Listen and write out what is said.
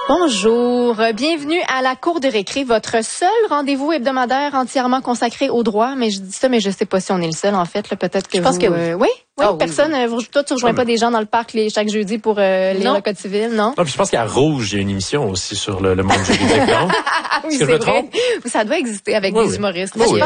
Bonjour, bienvenue à la Cour de récré, votre seul rendez-vous hebdomadaire entièrement consacré au droit. Mais je dis ça, mais je sais pas si on est le seul en fait. Là, peut-être que je pense que oui. Oui, personne. Oui. Toi, tu rejoins pas des gens dans le parc chaque jeudi pour lire le code civil, non? Non, puis je pense qu'à Rouge, il y a une émission aussi sur le monde juridique, non? Oui, c'est vrai. Ça doit exister avec des humoristes. Oui.